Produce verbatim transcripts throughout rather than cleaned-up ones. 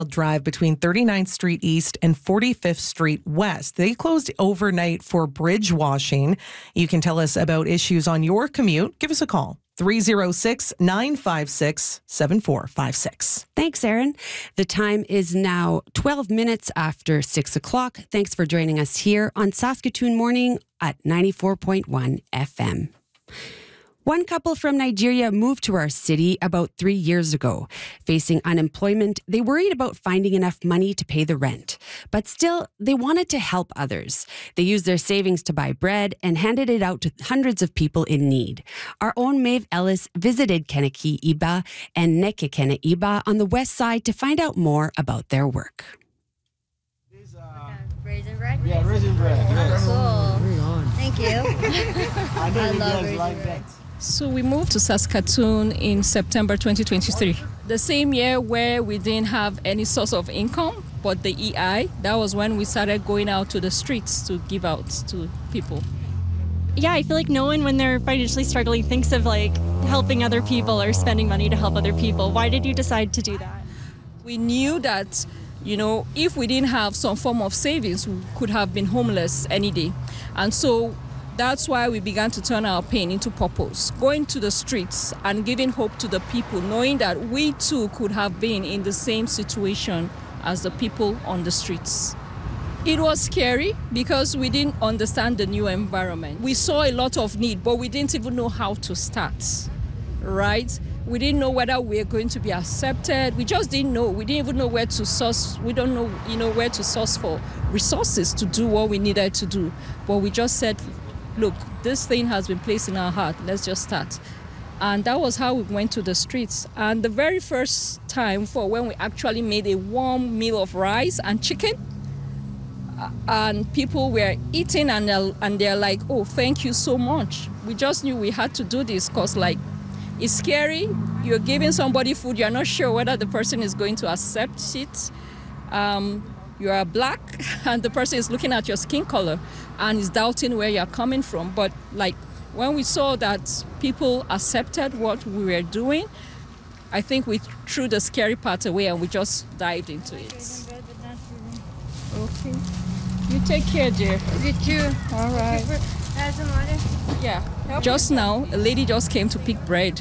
Drive between thirty-ninth Street East and forty-fifth Street West. They closed overnight for bridge washing. You can tell us about issues on your commute. Give us a call. three oh six, nine five six, seven four five six. Thanks, Erin. The time is now twelve minutes after six o'clock. Thanks for joining us here on Saskatoon Morning at ninety-four point one F M. One couple from Nigeria moved to our city about three years ago. Facing unemployment, they worried about finding enough money to pay the rent. But still, they wanted to help others. They used their savings to buy bread and handed it out to hundreds of people in need. Our own Maeve Ellis visited Keneki Iba and Nekekene Iba on the west side to find out more about their work. These, uh, raisin bread? Yeah, raisin bread. Yes. Cool. Thank you. I know I you love guys raisin like bread. that. So we moved to Saskatoon in September twenty twenty-three. The same year where we didn't have any source of income, but the E I, that was when we started going out to the streets to give out to people. Yeah, I feel like no one when they're financially struggling thinks of like helping other people or spending money to help other people. Why did you decide to do that? We knew that, you know, if we didn't have some form of savings, we could have been homeless any day. And so that's why we began to turn our pain into purpose, going to the streets and giving hope to the people, knowing that we too could have been in the same situation as the people on the streets. It was scary because we didn't understand the new environment. We saw a lot of need, but we didn't even know how to start, right? We didn't know whether we were going to be accepted. We just didn't know. We didn't even know where to source. We don't know, you know, where to source for resources to do what we needed to do. But we just said, look, this thing has been placed in our heart. Let's just start. And that was how we went to the streets. And the very first time for when we actually made a warm meal of rice and chicken, and people were eating and they're, and they're like, oh, thank you so much. We just knew we had to do this because, like, it's scary. You're giving somebody food. You're not sure whether the person is going to accept it. Um, you are black and the person is looking at your skin color and is doubting where you're coming from. But like when we saw that people accepted what we were doing, I think we threw the scary part away and we just dived into it. Okay. You take care, dear. You too. All right. Have some water? Yeah. Just now, a lady just came to pick bread.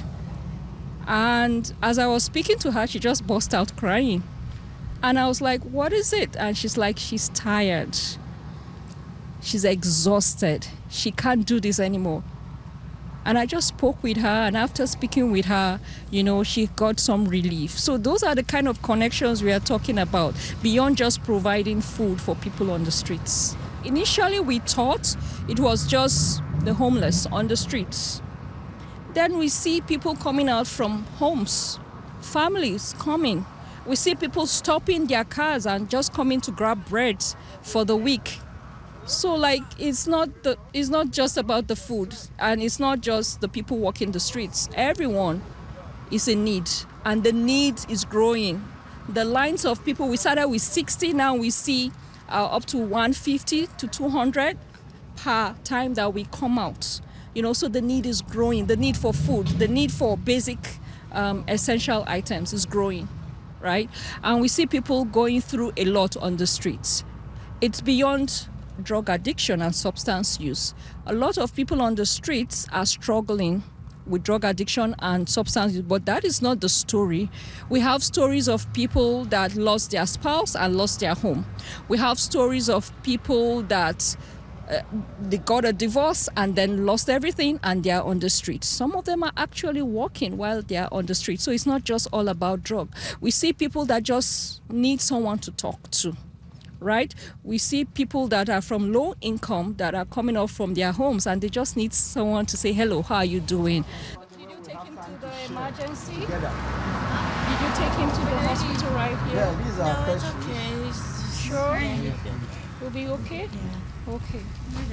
And as I was speaking to her, she just burst out crying. And I was like, what is it? And she's like, she's tired. She's exhausted. She can't do this anymore. And I just spoke with her, and after speaking with her, you know, she got some relief. So those are the kind of connections we are talking about, beyond just providing food for people on the streets. Initially, we thought it was just the homeless on the streets. Then we see people coming out from homes, families coming. We see people stopping their cars and just coming to grab bread for the week. So, like, it's not the, it's not just about the food, and it's not just the people walking the streets. Everyone is in need, and the need is growing. The lines of people, we started with sixty, now we see uh, up to one fifty to two hundred per time that we come out. You know, so the need is growing. The need for food, the need for basic um, essential items is growing, right? And we see people going through a lot on the streets. It's beyond drug addiction and substance use. A lot of people on the streets are struggling with drug addiction and substance use, but that is not the story. We have stories of people that lost their spouse and lost their home. We have stories of people that uh, they got a divorce and then lost everything and they are on the streets. Some of them are actually walking while they are on the street. So it's not just all about drug. We see people that just need someone to talk to. Right? We see people that are from low income that are coming off from their homes and they just need someone to say, hello, how are you doing? Did you take him to the emergency? Did you take him to the hospital right here? Yeah, these are No, it's fresh. okay. It's Sure? fine. Will be okay? Yeah. Okay.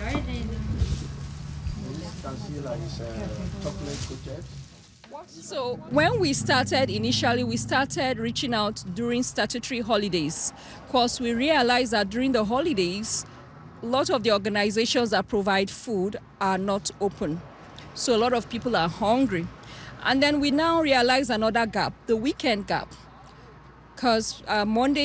You can see like uh, chocolate coated. So when we started, initially we started reaching out during statutory holidays because we realized that during the holidays, a lot of the organizations that provide food are not open. So a lot of people are hungry. And then we now realize another gap, the weekend gap. Because uh, Monday